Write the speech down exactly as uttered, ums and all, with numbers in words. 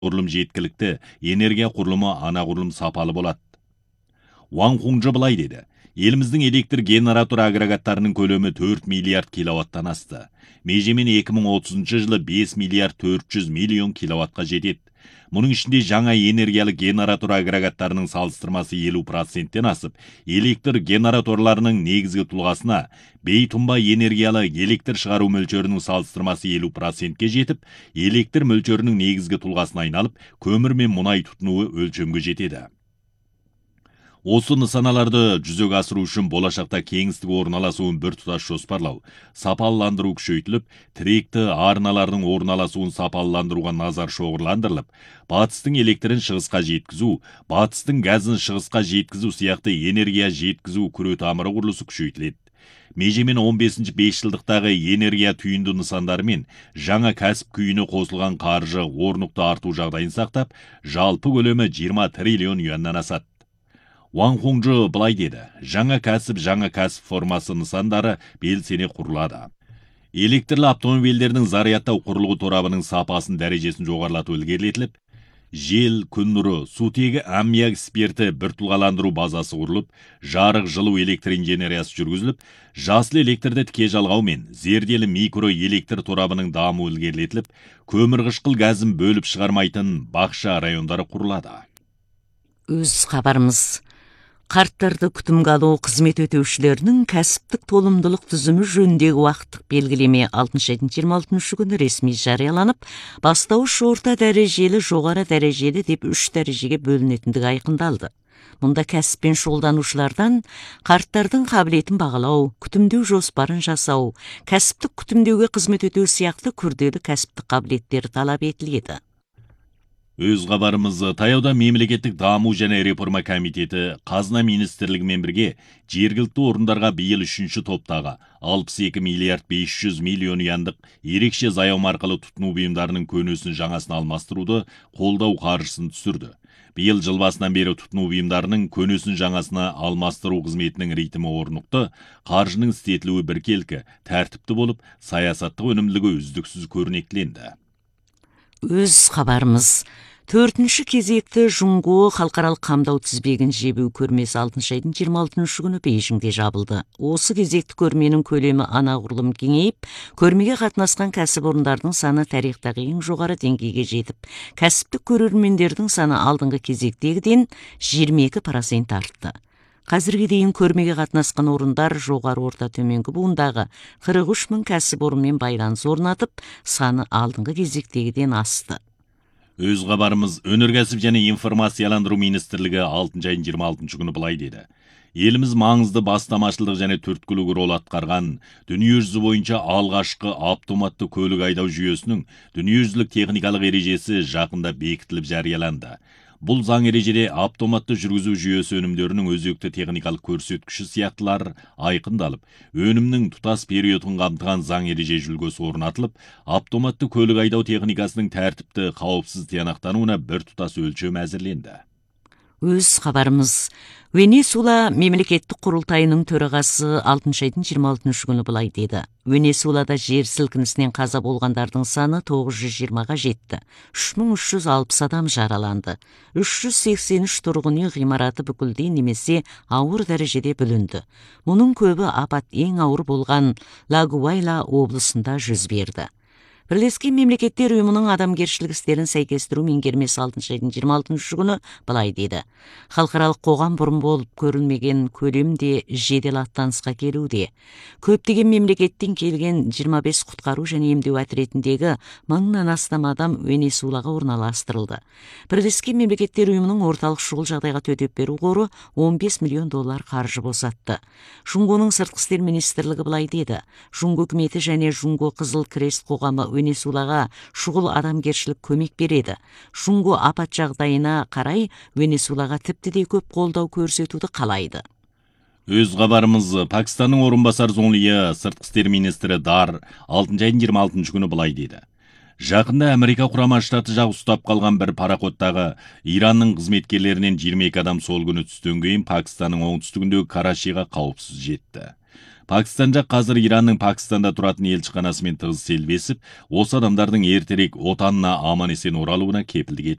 құрылым жеткілікті, энергия құрылымы анағұрлым сапалы болады. Ван Хунжы былай деді. Еліміздің электр генератор агрегаттарының көлемі төрт миллиард киловаттан асты. Межемен екі мың отызыншы жылы бес миллиард төрт жүз миллион киловаттқа жетеді. Мұның ішінде жаңа энергиялы генератор агрегаттарының салыстырмасы елу проценттен асып, электр генераторларының негізгі тұлғасына бейтұнба энергиялы электр шығару мөлшерінің салыстырмасы елу процентке жетіп, электр мөлшерінің негізгі тұлғасына айналып, көмір мен мұнай тұтынуы өлшемге жетеді. Осы нысаналарды жүзеге асыру үшін болашақта кеңістік орналасуын біртұтас жоспарлау, сапалыландыру күшейтіліп, тіректі арналардың орналасуын сапалыландыруға назар шоғырландырылып, батыстың электрін шығысқа жеткізу, батыстың газын шығысқа жеткізу сияқты энергия жеткізу күре тамыры құрылысы күшейтіледі. Межемен он бесінші бесжылдықтағы энергия түйінді нысандары мен жаңа кәсіп күйіне қосылған қаржы орнықты арту жағдайын сақтап, жалпы көлемі жиырма триллион юаннан асады. Ван Хунжы былай деді. Жаңа кәсіп, жаңа кәсіп формасы нысандары белсене құрылады. Электрлі автомобильдердің зарядтау құрылғы торабының сапасын дәрежесін жоғарлату ілгерілетіліп, жел, күн нұры, сутегі аммиак спирті біртұлғаландыру базасы құрылып, жарық жылу электр инженериясы жүргізіліп, жасыл электрді тіке жалғау мен зерделі микро электр торабының дамуы ілгерілетіліп, көмірқышқыл газын бөліп шығармайтын бақша райондары құрылады. Өз хабарымыз. Қарттарды күтімге алу қызмет өтеушілерінің кәсіптік толымдылық түзімі жөніндегі уақыттық белгілеме алтыншы айдың жиырма алтыншы күні ресми жарияланып, бастауыш орта дәрежелі, жоғары дәрежелі деп үш дәрежеге бөлінетіндігі айқындалды. Мұнда кәсіппен шұғылданушылардан қарттардың қабілетін бағалау, күтімдеу жоспарын жасау, кәсіптік күтімдеуге қызмет өтеу сияқты күрделі кәсіптік қабілеттері талап етіледі. Өз хабарымыз. Таяуда мемлекеттік даму және реформа комитеті қазына министрлігімен бірге жергілікті орындарға биыл үшінші топтағы алпыс екі миллиард бес жүз миллион юандық ерекше заем арқылы тұтыну бұйымдарының көнесін жаңасын алмастыруды қолдау қаржысын түсірді. Биыл жыл басынан бері тұтыну бұйымдарының көнесін жаңасына алмастыру қызметінің ритмі орнықты, қаржының істетілуі біркелкі, тәртіпті болып, саясаттық өнімділігі үздіксіз көрнектіленді. Өз хабарымыз. Төртінші кезекті Жұңго халықаралық қамдау тізбегін жебеу көрмесі алтыншы айдың жиырма алтыншы күні Бейжіңде жабылды. Осы кезекті көрменің көлемі анағұрлым кеңейіп, көрмеге қатынасқан кәсіпорындардың саны тарихтағы ең жоғары деңгейге жетіп, кәсіптік көрермендердің саны алдыңғы кезектегіден жиырма екі процент артты. Қазірге дейін көрмеге қатынасқан орындар жоғары орта төменгі буындағы қырық үш мың кәсіпорынмен байланыс орнатып, саны алдыңғы кезектегіден асты. Өз хабарымыз. Өнеркәсіп және информацияландыру министрлігі алтыншы айдың жиырма алтыншы күні былай деді. Еліміз маңызды бастамашылық және түрткілік рол атқарған дүниежүзі бойынша алғашқы автоматты көлік айдау жүйесінің дүниежүзілік техникалық ережесі жақында бекітіліп жарияланды. Бұл заң ережеде автоматты жүргізу жүйесі өнімдерінің өзекті техникалық көрсеткіші сияқтылар айқындалып, өнімнің тұтас периодын қамтыған заң ереже жүлгесі орнатылып, автоматты көлік айдау техникасының тәртіпті қауіпсіз тиянақтануына бір тұтас өлшем әзірленді. Өз хабарымыз. Венесуэла мемлекеттік құрылтайының төрағасы алтыншы айдың жиырма алтыншы күні былай деді. Венесуэлада жер сілкінісінен қаза болғандардың саны тоғыз жүз жиырмаға жетті. үш мың үш жүз алпыс адам жараланды. үш жүз сексен үш тұрғын үй ғимараты бүкілдей немесе ауыр дәрежеде бүлінді. Мұның көбі апат ең ауыр болған Лагуайла облысында жүз берді. Бірлескен мемлекеттер ұйымының адамгершілік істерін сәйкестіру меңгермесі алтыншы айдың жиырма алтыншы күні былай деді. Халықаралық қоғам бұрын болып көрілмеген көлемде жедел аттанысқа келуде. Көптеген мемлекеттен келген жиырма бес құтқару және емдеу отрядіндегі мыңнан астам адам Венесуэлаға орналастырылды. Бірлескен мемлекеттер ұйымының орталық шұғыл жағдайға төтеп беру қоры он бес миллион доллар қаржы босатты. Жұңгоның сыртқы істер министрлігі былай деді. Жұңго үкіметі және Жұңго Қызыл Крест қоғамы Венесуэлаға шұғыл адамгершілік көмек береді. Жұңго апат жағдайына қарай Венесуэлаға тіпті де көп қолдау көрсетуді қалайды. Өз хабарымыз. Пакистанның орынбасар зонлия сыртқы істер министрі Дар алтыншы айдың жиырма алтыншы күні былай деді. Жақында Америка құрама штаты жағы ұстап қалған бір пароходтағы Иранның қызметкерлерінен жиырма екі адам сол күні түстен кейін Пакистанның оңтүстігіндегі Карашиға қауіпсіз жетті. Пакистан жақ қазір Иранның Пакистанда тұратын елшіханасымен тығыз селбесіп, осы адамдардың ертерек отанына аман есен оралуына кепілдік етіп